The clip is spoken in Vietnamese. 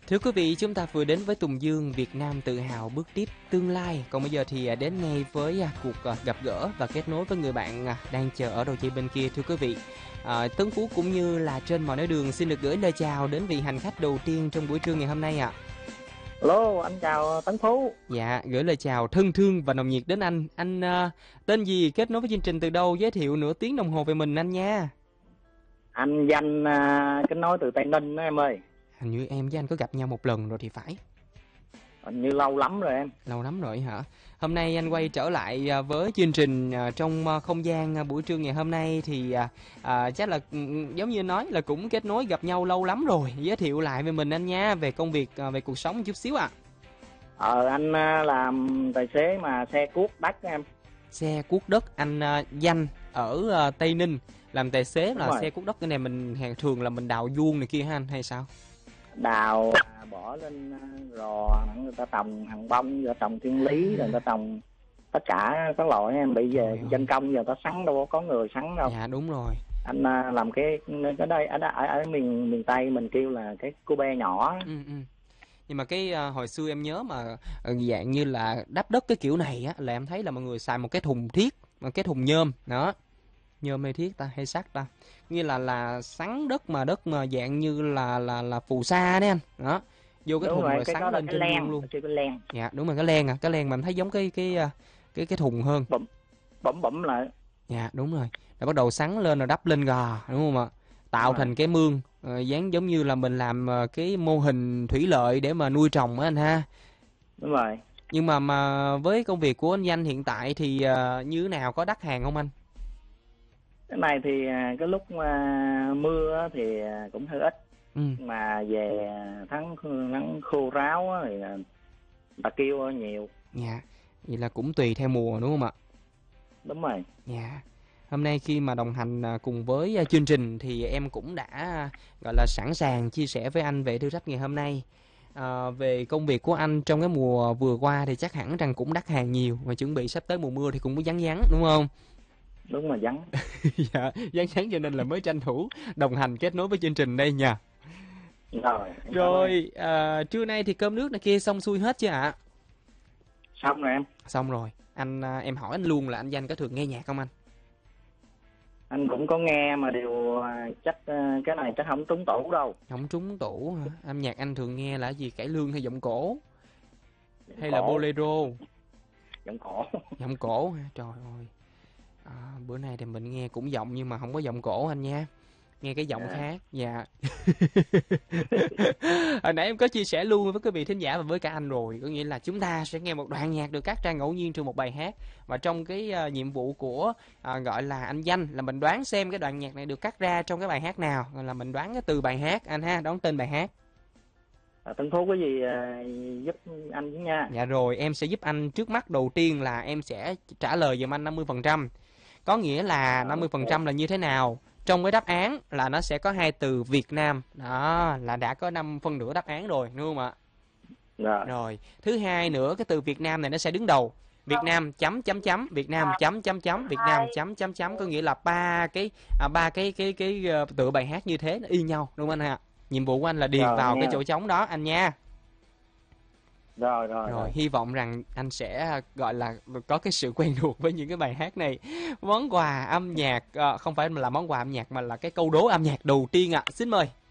Thưa quý vị, chúng ta vừa đến với Tùng Dương Việt Nam tự hào bước tiếp tương lai. Còn bây giờ thì đến ngay với cuộc gặp gỡ và kết nối với người bạn đang chờ ở đầu dây bên kia. Thưa quý vị, Tấn Phú cũng như là trên mọi nẻo đường xin được gửi lời chào đến vị hành khách đầu tiên trong buổi trưa ngày hôm nay ạ. Hello, anh chào Tấn Phú. Dạ, gửi lời chào thân thương và nồng nhiệt đến anh. Anh tên gì, kết nối với chương trình từ đâu, giới thiệu nửa tiếng đồng hồ về mình anh nha. Anh Danh kết nối từ Tây Ninh đó em ơi. Hình như em với anh có gặp nhau một lần rồi thì phải. Hình như lâu lắm rồi em. Lâu lắm rồi hả? Hôm nay anh quay trở lại với chương trình trong không gian buổi trưa ngày hôm nay thì chắc là giống như nói là cũng kết nối gặp nhau lâu lắm rồi. Giới thiệu lại về mình anh nha, về công việc, về cuộc sống chút xíu ạ. Anh làm tài xế mà xe cuốc đất em. Xe cuốc đất, anh Danh ở Tây Ninh làm tài xế là xe cuốc đất. Cái này mình hàng thường là mình đào vuông này kia ha anh hay sao? Đào bỏ lên rò, người ta trồng hàng bông, rồi trồng thiên lý, rồi người ta trồng tất cả các loại em. Bây giờ dân công giờ ta sắn đâu có người sắn đâu. Dạ đúng rồi. Anh làm cái đây ở miền Tây mình kêu là cái cô be nhỏ. Nhưng mà cái hồi xưa em nhớ mà dạng như là đắp đất cái kiểu này á là em thấy là mọi người xài một cái thùng thiết, một cái thùng nhôm đó. Nhôm hay thiết ta hay sắt ta, như là sắn đất mà dạng như là phù sa đấy anh đó, vô cái đúng thùng rồi, rồi sắn lên trên len luôn. cái len. Dạ đúng rồi, cái len cái len mà em thấy giống cái thùng hơn, bẩm lại. Dạ đúng rồi, rồi bắt đầu sắn lên rồi đắp lên gò đúng không ạ, tạo thành cái mương dáng giống như là mình làm cái mô hình thủy lợi để mà nuôi trồng á anh ha. Đúng rồi. Nhưng mà với công việc của anh Danh hiện tại thì như thế nào, có đắt hàng không anh? Cái này thì cái lúc mưa thì cũng hơi ít, mà về nắng khô ráo thì ta kêu nhiều. Dạ, vậy là cũng tùy theo mùa đúng không ạ? Đúng rồi. Dạ. Hôm nay khi mà đồng hành cùng với chương trình thì em cũng đã gọi là sẵn sàng chia sẻ với anh về thử thách ngày hôm nay. Về công việc của anh trong cái mùa vừa qua thì chắc hẳn rằng cũng đắt hàng nhiều, và chuẩn bị sắp tới mùa mưa thì cũng có vắng vắng đúng không? Đúng mà vắng. Dạ, vắng vắng cho nên là mới tranh thủ đồng hành kết nối với chương trình đây nha. Rồi, trưa nay thì cơm nước này kia xong xuôi hết chưa ạ? Xong rồi em. Xong rồi. Em hỏi anh luôn là anh Danh có thường nghe nhạc không anh? Anh cũng có nghe mà điều chắc cái này chắc không trúng tủ đâu. Không trúng tủ hả? Âm nhạc anh thường nghe là gì, cải lương hay giọng cổ? Hay là bolero? Giọng cổ. Giọng cổ hả? Trời ơi. Bữa nay thì mình nghe cũng giọng nhưng mà không có giọng cổ anh nha. Nghe cái giọng khác. Dạ. Hồi nãy em có chia sẻ luôn với quý vị thính giả và với cả anh rồi, có nghĩa là chúng ta sẽ nghe một đoạn nhạc được cắt ra ngẫu nhiên từ một bài hát, và trong cái nhiệm vụ của gọi là anh Danh là mình đoán xem cái đoạn nhạc này được cắt ra trong cái bài hát nào, là mình đoán cái từ bài hát anh ha, đoán tên bài hát. Tấn Phú có gì giúp anh chứ nha. Dạ rồi, em sẽ giúp anh. Trước mắt đầu tiên là em sẽ trả lời giùm anh 50%. Có nghĩa là 50% là như thế nào? Trong cái đáp án là nó sẽ có hai từ Việt Nam. Đó, là đã có 5 phân nửa đáp án rồi, đúng không ạ? Rồi, thứ hai nữa, cái từ Việt Nam này nó sẽ đứng đầu. Việt Nam chấm chấm chấm, Việt Nam chấm chấm chấm, Việt Nam chấm chấm chấm, có nghĩa là ba cái tựa bài hát như thế nó y nhau, đúng không anh ạ? Nhiệm vụ của anh là điền vào cái chỗ trống đó anh nha. Rồi, hy vọng rằng anh sẽ gọi là có cái sự quen thuộc với những cái bài hát này. Món quà âm nhạc không phải là món quà âm nhạc mà là cái câu đố âm nhạc đầu tiên ạ. Xin mời.